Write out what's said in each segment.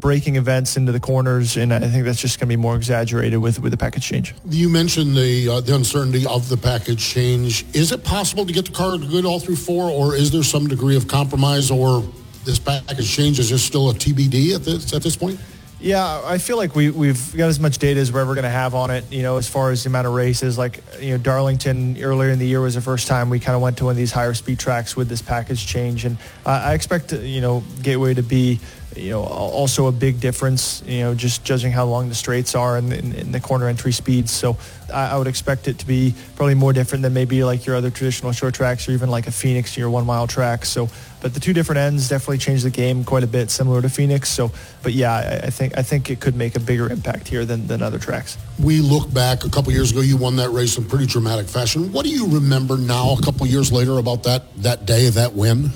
braking events into the corners, and I think that's just going to be more exaggerated with the package change. You mentioned the uncertainty of the package change. Is it possible to get the car good all through 4, or is there some degree of compromise, or this package change is just still a TBD at this point? Yeah, I feel like we've got as much data as we're ever going to have on it, as far as the amount of races. Like, Darlington earlier in the year was the first time we kind of went to one of these higher speed tracks with this package change. And I expect, Gateway to be, also a big difference, just judging how long the straights are and the corner entry speeds. So I would expect it to be probably more different than maybe like your other traditional short tracks or even like a Phoenix, your 1 mile track. So, but the two different ends definitely change the game quite a bit, similar to Phoenix. So, but yeah, I think it could make a bigger impact here than other tracks. We look back a couple years ago, you won that race in pretty dramatic fashion. What do you remember now, a couple years later, about that day, that win?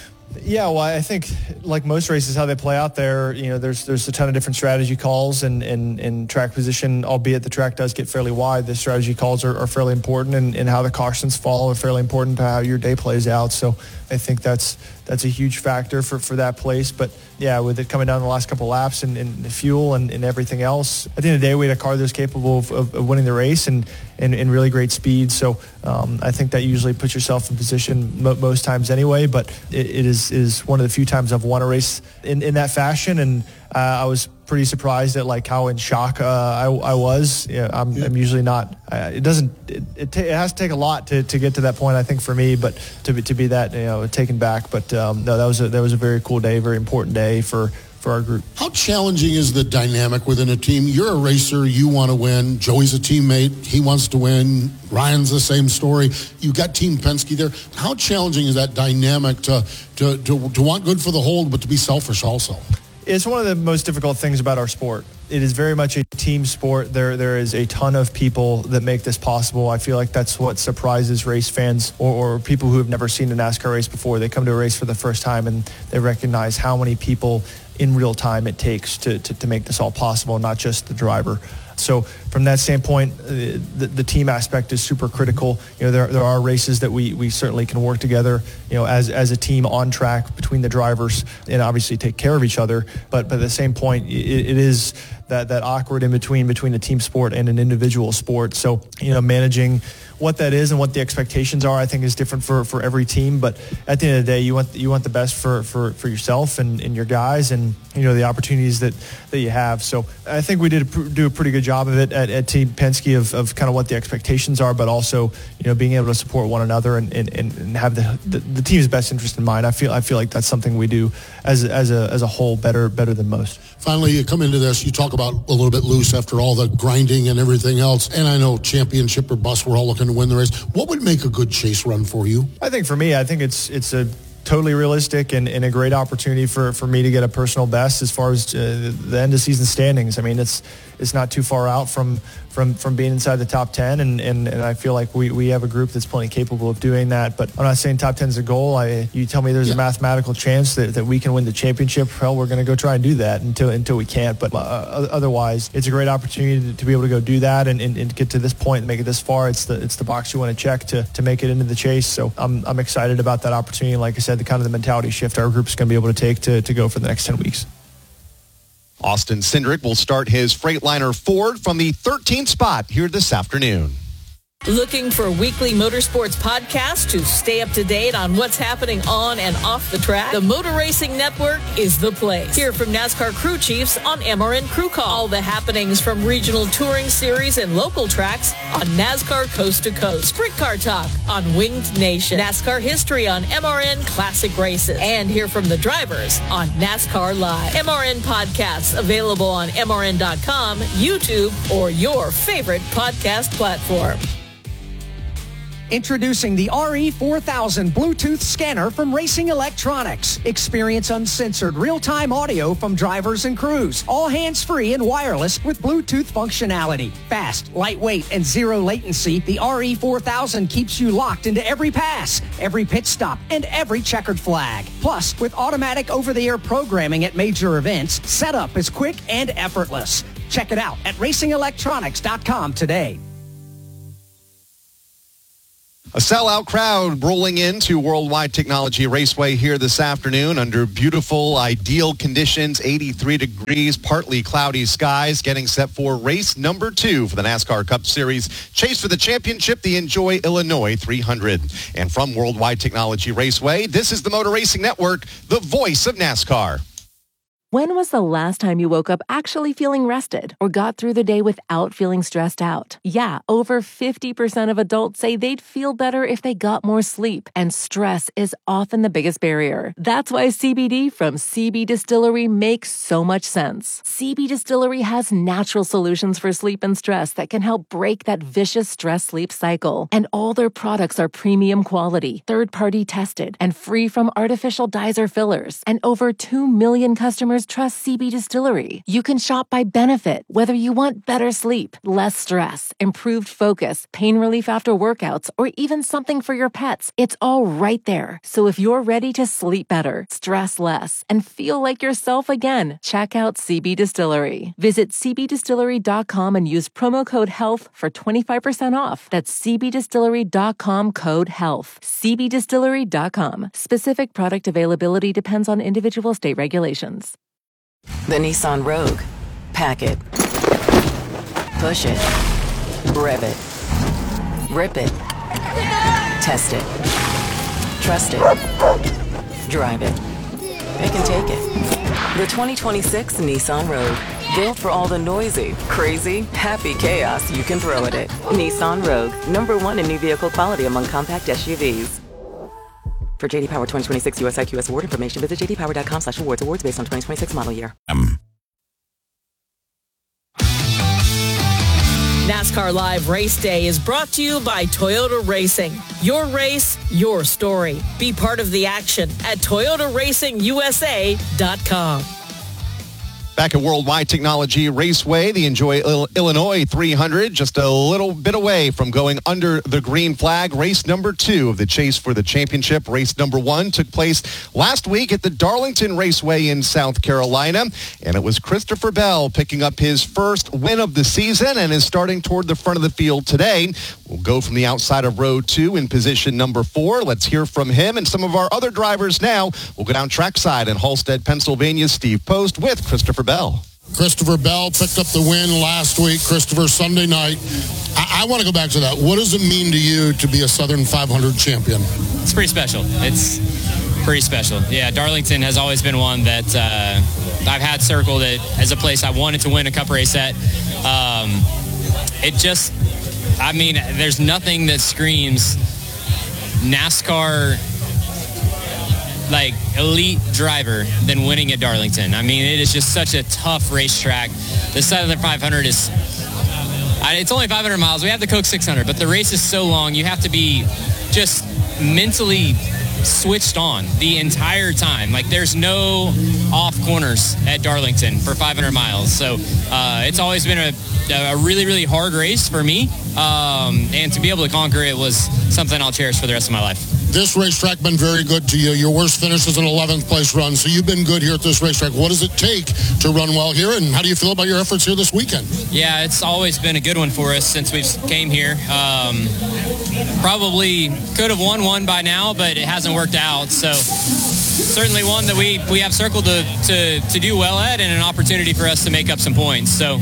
Yeah, well, I think like most races, how they play out there, there's a ton of different strategy calls and track position, albeit the track does get fairly wide. The strategy calls are fairly important, and how the cautions fall are fairly important to how your day plays out. So I think that's a huge factor for that place. But yeah, with it coming down the last couple of laps and the fuel and everything else, at the end of the day, we had a car that's capable of winning the race and really great speed. So I think that usually puts yourself in position most times anyway. But it is one of the few times I've won a race in that fashion, and I was pretty surprised at like how in shock I was. I'm usually not. It has to take a lot to get to that point, I think, for me. But to be that taken back. But no, that was a very cool day, very important day for our group. How challenging is the dynamic within a team? You're a racer, you want to win. Joey's a teammate, he wants to win. Ryan's the same story. You got Team Penske there. How challenging is that dynamic to want good for the whole, but to be selfish also? It's one of the most difficult things about our sport. It is very much a team sport. There is a ton of people that make this possible. I feel like that's what surprises race fans or people who have never seen a NASCAR race before. They come to a race for the first time and they recognize how many people in real time it takes to make this all possible, not just the driver. So from that standpoint, the team aspect is super critical. There are races that we certainly can work together, as a team on track between the drivers and obviously take care of each other. But at the same point, it is that awkward in between a team sport and an individual sport. So, managing what that is and what the expectations are, I think is different for every team. But at the end of the day, you want the best for yourself and your guys and, the opportunities that you have. So I think we did do a pretty good job of it at Team Penske of kind of what the expectations are, but also, being able to support one another and have the team's best interest in mind. I feel like that's something we do as a whole better than most. Finally, you come into this, you talk about a little bit loose after all the grinding and everything else. And I know championship or bust, we're all looking to win the race. What would make a good chase run for you? I think for me, it's a totally realistic and a great opportunity for me to get a personal best as far as the end of season standings. I mean, it's not too far out from being inside the top 10, and I feel like we have a group that's plenty capable of doing that. But I'm not saying top 10 is a goal. You tell me there's a mathematical chance that we can win the championship. Well, we're going to go try and do that until we can't. But otherwise, it's a great opportunity to be able to go do that and get to this point and make it this far. It's the box you want to check to make it into the chase. So I'm excited about that opportunity. Like I said, the kind of the mentality shift our group's going to be able to take to go for the next 10 weeks. Austin Cindric will start his Freightliner Ford from the 13th spot here this afternoon. Looking for a weekly motorsports podcast to stay up to date on what's happening on and off the track? The Motor Racing Network is the place. Hear from NASCAR crew chiefs on MRN Crew Call. All the happenings from regional touring series and local tracks on NASCAR Coast to Coast. Sprint Car Talk on Winged Nation. NASCAR history on MRN Classic Races. And hear from the drivers on NASCAR Live. MRN podcasts available on MRN.com, YouTube, or your favorite podcast platform. Introducing the RE4000 Bluetooth scanner from Racing Electronics. Experience uncensored real-time audio from drivers and crews. All hands-free and wireless with Bluetooth functionality. Fast, lightweight, and zero latency, the RE4000 keeps you locked into every pass, every pit stop, and every checkered flag. Plus, with automatic over-the-air programming at major events, setup is quick and effortless. Check it out at racingelectronics.com today. A sellout crowd rolling into Worldwide Technology Raceway here this afternoon under beautiful, ideal conditions, 83 degrees, partly cloudy skies, getting set for race number 2 for the NASCAR Cup Series. Chase for the championship, the Enjoy Illinois 300. And from Worldwide Technology Raceway, this is the Motor Racing Network, the voice of NASCAR. When was the last time you woke up actually feeling rested or got through the day without feeling stressed out? Yeah, over 50% of adults say they'd feel better if they got more sleep, and stress is often the biggest barrier. That's why CBD from CB Distillery makes so much sense. CB Distillery has natural solutions for sleep and stress that can help break that vicious stress-sleep cycle. And all their products are premium quality, third-party tested, and free from artificial dyes or fillers. And over 2 million customers trust CB Distillery. You can shop by benefit, whether you want better sleep, less stress, improved focus, pain relief after workouts, or even something for your pets. It's all right there. So if you're ready to sleep better, stress less, and feel like yourself again, check out CB Distillery. Visit cbdistillery.com and use promo code HEALTH for 25% off. That's cbdistillery.com, code HEALTH. cbdistillery.com. Specific product availability depends on individual state regulations. The Nissan Rogue. Pack it. Push it. Rev it. Rip it. Test it. Trust it. Drive it. It can take it. The 2026 Nissan Rogue. Built for all the noisy, crazy, happy chaos you can throw at it. Nissan Rogue. #1 in new vehicle quality among compact SUVs. For J.D. Power 2026 US IQS award information, visit jdpower.com/awards. Awards based on 2026 model year. NASCAR Live Race Day is brought to you by Toyota Racing. Your race, your story. Be part of the action at ToyotaRacingUSA.com. Back at Worldwide Technology Raceway, the Enjoy Illinois 300, just a little bit away from going under the green flag. Race number 2 of the chase for the championship. Race number 1 took place last week at the Darlington Raceway in South Carolina, and it was Christopher Bell picking up his first win of the season and is starting toward the front of the field today. We'll go from the outside of row 2 in position number 4. Let's hear from him and some of our other drivers now. We'll go down trackside in Halstead, Pennsylvania. Steve Post with Christopher Bell. Christopher Bell picked up the win last week. Christopher, Sunday night. I want to go back to that. What does it mean to you to be a Southern 500 champion? It's pretty special. It's pretty special. Yeah, Darlington has always been one that I've had circled as a place I wanted to win a cup race at. There's nothing that screams NASCAR like elite driver than winning at Darlington. I mean, it is just such a tough racetrack. The Southern 500 is, it's only 500 miles. We have the Coke 600, but the race is so long. You have to be just mentally switched on the entire time. Like, there's no off corners at Darlington for 500 miles. So it's always been a really, really hard race for me. And to be able to conquer it was something I'll cherish for the rest of my life. This racetrack been very good to you. Your worst finish is an 11th place run, so you've been good here at this racetrack. What does it take to run well here, and how do you feel about your efforts here this weekend? Yeah, it's always been a good one for us since we came here. Probably could have won one by now, but it hasn't worked out. So certainly one that we have circled to do well at, and an opportunity for us to make up some points. So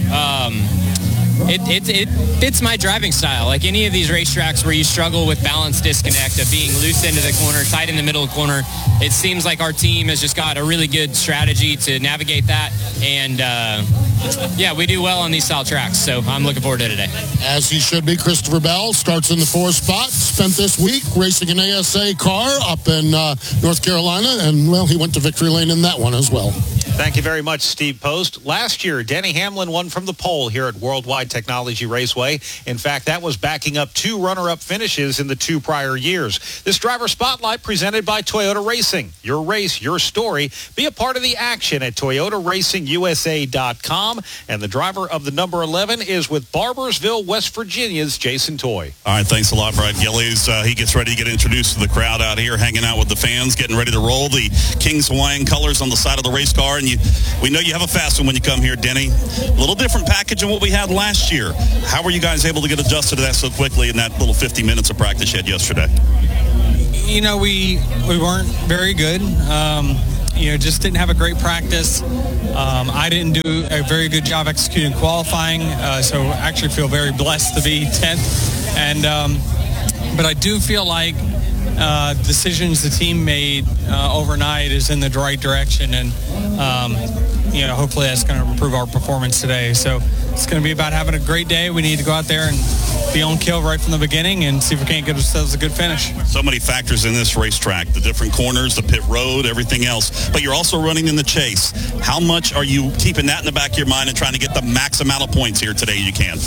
it fits my driving style. Like any of these racetracks where you struggle with balance disconnect of being loose into the corner, tight in the middle of the corner, it seems like our team has just got a really good strategy to navigate that. And we do well on these style tracks. So I'm looking forward to today. As he should be. Christopher Bell starts in the 4th spot. Spent this week racing an ASA car up in North Carolina. And, well, he went to victory lane in that one as well. Thank you very much, Steve Post. Last year, Denny Hamlin won from the pole here at Worldwide Technology Raceway. In fact, that was backing up 2 runner-up finishes in the 2 prior years. This driver spotlight presented by Toyota Racing. Your race, your story. Be a part of the action at ToyotaRacingUSA.com. And the driver of the number 11 is with Barbersville, West Virginia's Jason Toy. All right, thanks a lot, Brad Gillies. He gets ready to get introduced to the crowd out here, hanging out with the fans, getting ready to roll the King's Hawaiian colors on the side of the race car. And and we know you have a fast one when you come here, Denny. A little different package than what we had last year. How were you guys able to get adjusted to that so quickly in that little 50 minutes of practice you had yesterday? You know, we weren't very good. Just didn't have a great practice. I didn't do a very good job executing qualifying, so I actually feel very blessed to be 10th. But I do feel like decisions the team made overnight is in the right direction, and hopefully that's going to improve our performance today. So it's going to be about having a great day. We need to go out there and be on kill right from the beginning and see if we can't get ourselves a good finish. So many factors in this racetrack, the different corners, the pit road, everything else. But you're also running in the chase. How much are you keeping that in the back of your mind and trying to get the max amount of points here today you can?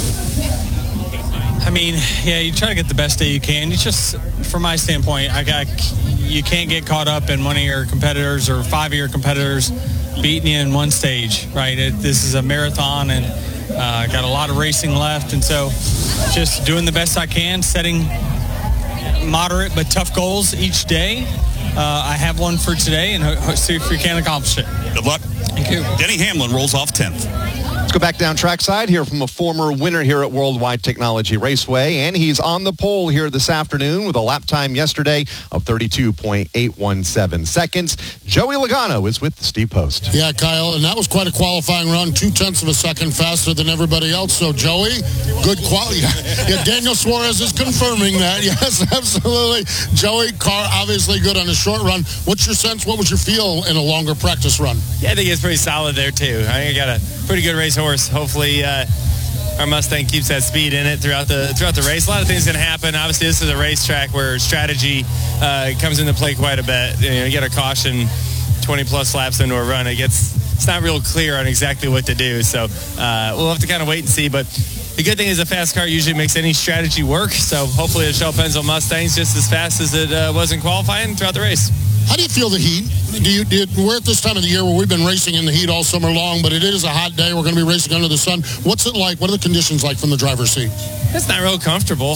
I mean, yeah, you try to get the best day you can. It's just, from my standpoint, you can't get caught up in one of your competitors or 5 of your competitors beating you in one stage, right? This is a marathon, and got a lot of racing left, and so just doing the best I can, setting moderate but tough goals each day. I have one for today, and see if we can accomplish it. Good luck. Thank you. Denny Hamlin rolls off 10th. Let's go back down trackside, hear from a former winner here at Worldwide Technology Raceway, and he's on the pole here this afternoon with a lap time yesterday of 32.817 seconds. Joey Logano is with Steve Post. Yeah, Kyle, and that was quite a qualifying run, 0.2 of a second faster than everybody else. So, Joey, good quality. Yeah, Daniel Suarez is confirming that. Yes, absolutely. Joey, car obviously good on a short run. What's your sense? What was your feel in a longer practice run? Yeah, I think it's pretty solid there, too. I think I got a pretty good race horse. Hopefully our Mustang keeps that speed in it throughout the race. A lot of things can happen. Obviously, this is a racetrack where strategy comes into play quite a bit. You get a caution 20-plus laps into a run. It's not real clear on exactly what to do. So we'll have to kind of wait and see. But the good thing is a fast car usually makes any strategy work. So hopefully the Shell Pennzoil Mustang's just as fast as it was in qualifying throughout the race. How do you feel the heat? We're at this time of the year where we've been racing in the heat all summer long, but it is a hot day. We're going to be racing under the sun. What's it like? What are the conditions like from the driver's seat? It's not real comfortable,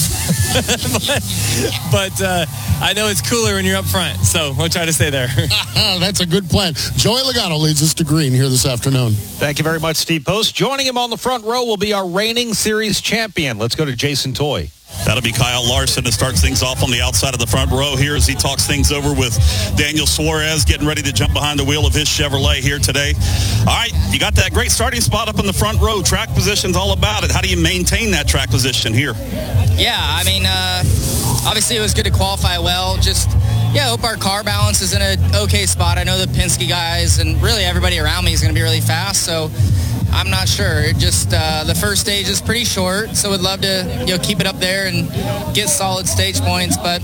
but I know it's cooler when you're up front, so we'll try to stay there. That's a good plan. Joey Logano leads us to green here this afternoon. Thank you very much, Steve Post. Joining him on the front row will be our reigning series champion. Let's go to Jason Toy. That'll be Kyle Larson to start things off on the outside of the front row here as he talks things over with Daniel Suarez, getting ready to jump behind the wheel of his Chevrolet here today. All right, you got that great starting spot up in the front row. Track position's all about it. How do you maintain that track position here? Yeah, I mean, obviously it was good to qualify well. Just, yeah, I hope our car balance is in an okay spot. I know the Penske guys and really everybody around me is going to be really fast, so I'm not sure. Just the first stage is pretty short, so we'd love to keep it up there and get solid stage points. But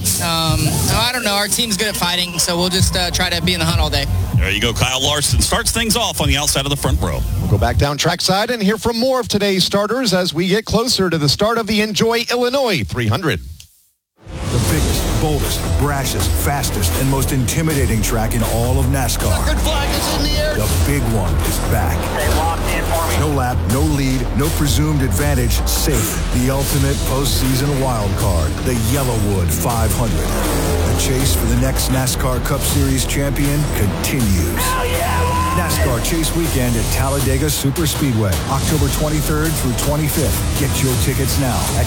I don't know. Our team's good at fighting, so we'll just try to be in the hunt all day. There you go. Kyle Larson starts things off on the outside of the front row. We'll go back down trackside and hear from more of today's starters as we get closer to the start of the Enjoy Illinois 300. The biggest, boldest, brashest, fastest, and most intimidating track in all of NASCAR. Checkered flag is in the air. The big one is back. Stay locked in for me. No lap, no lead, no presumed advantage, safe. The ultimate postseason wild card, the Yellowwood 500. The chase for the next NASCAR Cup Series champion continues. Hell yeah! NASCAR Chase Weekend at Talladega Superspeedway, October 23rd through 25th. Get your tickets now at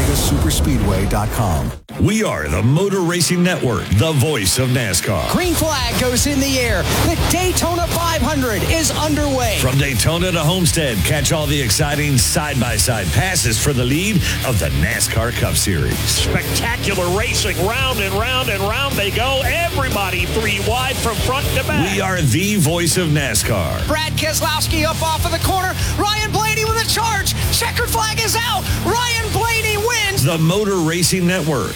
TalladagaSuperspeedway.com. We are the Motor Racing Network, the voice of NASCAR. Green flag goes in the air. The Daytona 500 is underway. From Daytona to Homestead, catch all the exciting side-by-side passes for the lead of the NASCAR Cup Series. Spectacular racing, round and round and round they go. Everybody 3 wide from front to back. We are the voice of NASCAR. Brad Keselowski up off of the corner. Ryan Blaney with a charge. Checkered flag is out. Ryan Blaney wins. The Motor Racing Network.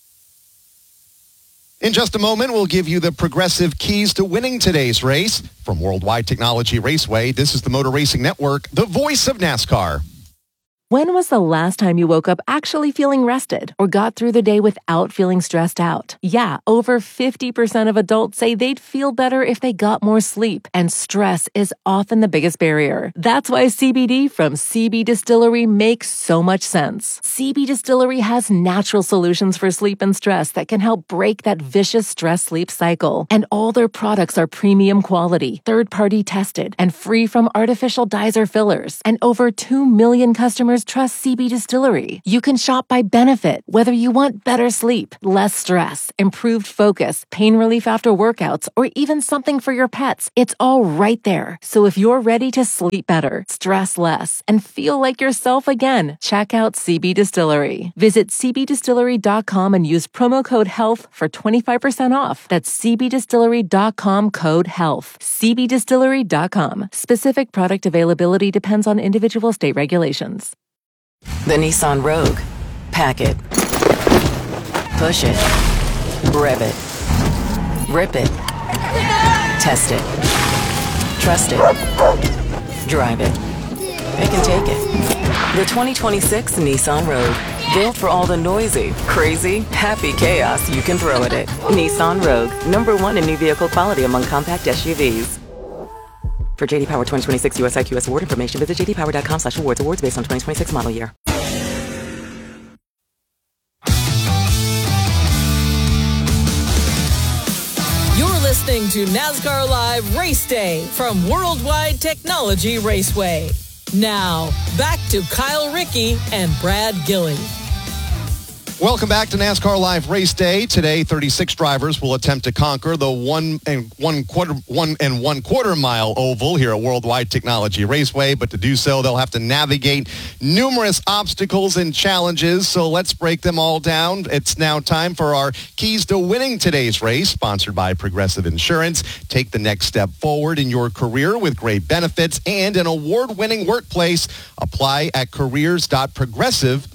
In just a moment, we'll give you the progressive keys to winning today's race. From Worldwide Technology Raceway, this is the Motor Racing Network, the voice of NASCAR. When was the last time you woke up actually feeling rested or got through the day without feeling stressed out? Yeah, over 50% of adults say they'd feel better if they got more sleep, and stress is often the biggest barrier. That's why CBD from CB Distillery makes so much sense. CB Distillery has natural solutions for sleep and stress that can help break that vicious stress-sleep cycle. And all their products are premium quality, third-party tested, and free from artificial dyes or fillers. And over 2 million customers trust CB Distillery. You can shop by benefit, whether you want better sleep, less stress, improved focus, pain relief after workouts, or even something for your pets. It's all right there. So if you're ready to sleep better, stress less, and feel like yourself again, check out CB Distillery. Visit cbdistillery.com and use promo code HEALTH for 25% off. That's cbdistillery.com, code HEALTH. cbdistillery.com. Specific product availability depends on individual state regulations. The Nissan Rogue. Pack it. Push it. Rev it. Rip it. Test it. Trust it. Drive it. It can take it. The 2026 Nissan Rogue. Built for all the noisy, crazy, happy chaos you can throw at it. Nissan Rogue. #1 in new vehicle quality among compact SUVs. For JD Power 2026 US IQS award information, visit jdpower.com/awards. Awards based on 2026 model year. You're listening to NASCAR Live Race Day from Worldwide Technology Raceway. Now, back to Kyle Rickey and Brad Gilly. Welcome back to NASCAR Live Race Day. Today, 36 drivers will attempt to conquer the 1 1/4 mile oval here at Worldwide Technology Raceway. But to do so, they'll have to navigate numerous obstacles and challenges. So let's break them all down. It's now time for our keys to winning today's race, sponsored by Progressive Insurance. Take the next step forward in your career with great benefits and an award-winning workplace. Apply at careers.progressive.com.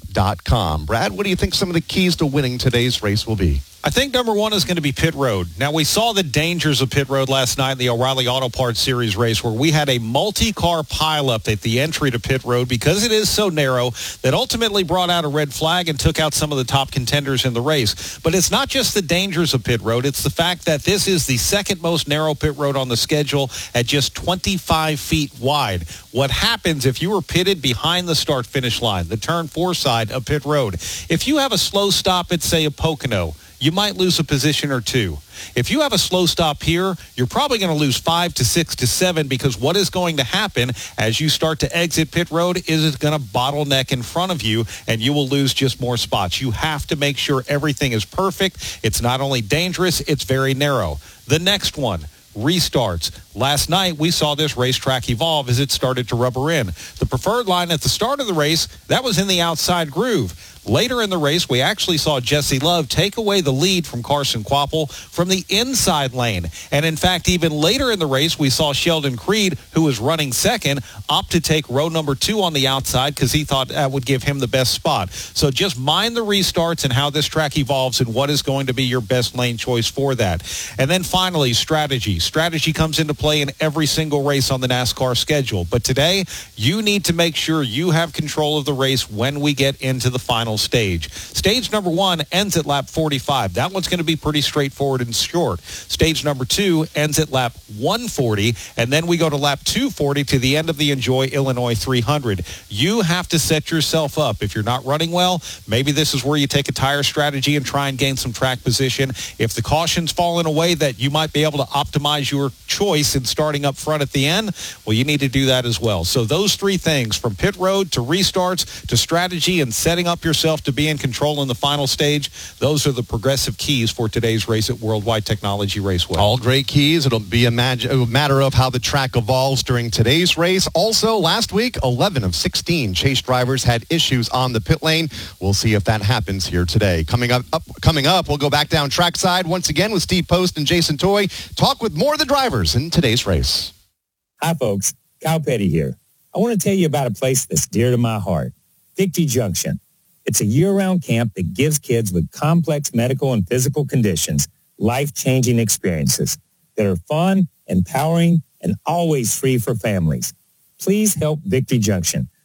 Brad, what do you think some of the keys to winning today's race will be? I think number one is going to be pit road. Now, we saw the dangers of pit road last night in the O'Reilly Auto Parts Series race where we had a multi-car pileup at the entry to pit road because it is so narrow that ultimately brought out a red flag and took out some of the top contenders in the race. But it's not just the dangers of pit road. It's the fact that this is the second most narrow pit road on the schedule at just 25 feet wide. What happens if you were pitted behind the start-finish line, the turn 4 side of pit road? If you have a slow stop at, say, a Pocono, you might lose a position or two. If you have a slow stop here, you're probably going to lose 5 to 6 to 7 because what is going to happen as you start to exit pit road is it's going to bottleneck in front of you and you will lose just more spots. You have to make sure everything is perfect. It's not only dangerous, it's very narrow. The next one, restarts. Last night, we saw this racetrack evolve as it started to rubber in. The preferred line at the start of the race, that was in the outside groove. Later in the race, we actually saw Jesse Love take away the lead from Carson Kvapil from the inside lane. And in fact, even later in the race, we saw Sheldon Creed, who was running second, opt to take row number 2 on the outside because he thought that would give him the best spot. So just mind the restarts and how this track evolves and what is going to be your best lane choice for that. And then finally, strategy. Strategy comes into play in every single race on the NASCAR schedule. But today, you need to make sure you have control of the race when we get into the final stage. Stage number 1 ends at lap 45. That one's going to be pretty straightforward and short. Stage number 2 ends at lap 140, and then we go to lap 240 to the end of the Enjoy Illinois 300. You have to set yourself up. If you're not running well, maybe this is where you take a tire strategy and try and gain some track position. If the cautions fall in a way that you might be able to optimize your choice in starting up front at the end, well, you need to do that as well. So those 3 things, from pit road to restarts to strategy and setting up yourself to be in control in the final stage, those are the Progressive keys for today's race at Worldwide Technology Raceway. All great keys. It'll be a matter of how the track evolves during today's race. Also, last week, 11 of 16 Chase drivers had issues on the pit lane. We'll see if that happens here today. Coming up, we'll go back down trackside once again with Steve Post and Jason Toy. Talk with more of the drivers in today's race. Hi, folks. Kyle Petty here. I want to tell you about a place that's dear to my heart, Victory Junction. It's a year-round camp that gives kids with complex medical and physical conditions life-changing experiences that are fun, empowering, and always free for families. Please help Victory Junction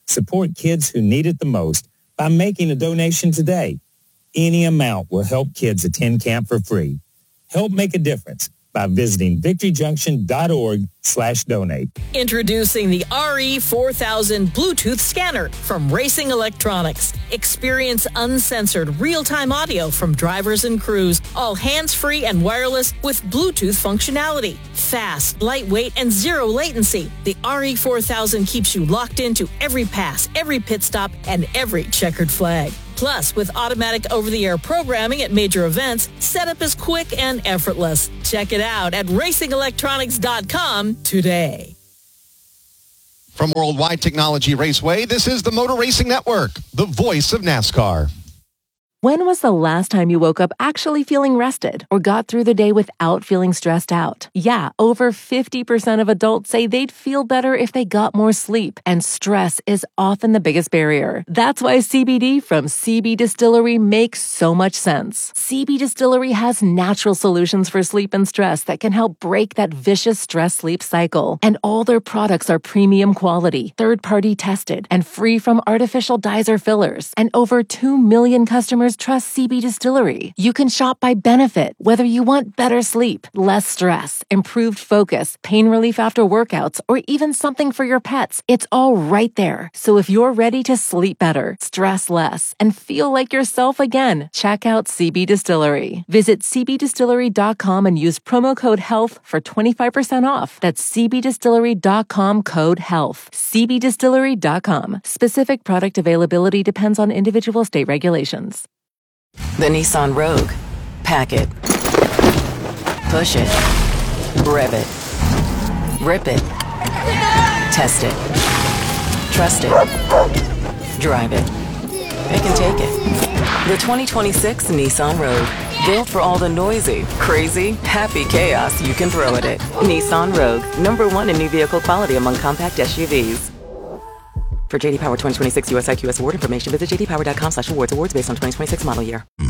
Support kids who need it the most by making a donation today. Any amount will help kids attend camp for free. Help make a difference by visiting victoryjunction.org/donate. Introducing the RE4000 Bluetooth scanner from Racing Electronics. Experience uncensored real-time audio from drivers and crews, all hands-free and wireless with Bluetooth functionality. Fast, lightweight, and zero latency. The RE4000 keeps you locked into every pass, every pit stop, and every checkered flag. Plus, with automatic over-the-air programming at major events, setup is quick and effortless. Check it out at racingelectronics.com today. From Worldwide Technology Raceway, this is the Motor Racing Network, the voice of NASCAR. When was the last time you woke up actually feeling rested or got through the day without feeling stressed out? Yeah, over 50% of adults say they'd feel better if they got more sleep, and stress is often the biggest barrier. That's why CBD from CB Distillery makes so much sense. CB Distillery has natural solutions for sleep and stress that can help break that vicious stress-sleep cycle. And all their products are premium quality, third-party tested, and free from artificial dyes or fillers. And over 2 million customers trust CB Distillery. You can shop by benefit, whether you want better sleep, less stress, improved focus, pain relief after workouts, or even something for your pets. It's all right there. So if you're ready to sleep better, stress less, and feel like yourself again, check out CB Distillery. Visit cbdistillery.com and use promo code HEALTH for 25% off. That's cbdistillery.com code HEALTH. cbdistillery.com. Specific product availability depends on individual state regulations. The Nissan Rogue. Pack it. Push it. Rev it. Rip it. Test it. Trust it. Drive it. It can take it. The 2026 Nissan Rogue. Built for all the noisy, crazy, happy chaos you can throw at it. Nissan Rogue. #1 in new vehicle quality among compact SUVs. For J.D. Power 2026 US IQS award information, visit jdpower.com/awards. Awards based on 2026 model year.